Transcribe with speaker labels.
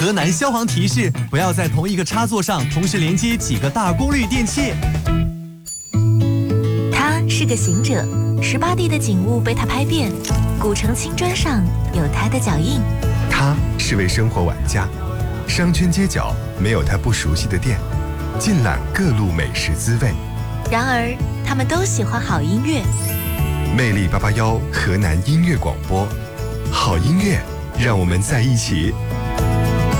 Speaker 1: 河南消防提示：不要在同一个插座上同时连接几个大功率电器。
Speaker 2: 他是个行者，18地的景物被他拍遍，古城青砖上有他的脚印。
Speaker 3: 他是位生活玩家，商圈街角没有他不熟悉的店，尽览各路美食滋味。
Speaker 2: 然而，他们都喜欢好音乐。
Speaker 3: 魅力881河南音乐广播，好音乐，让我们在一起。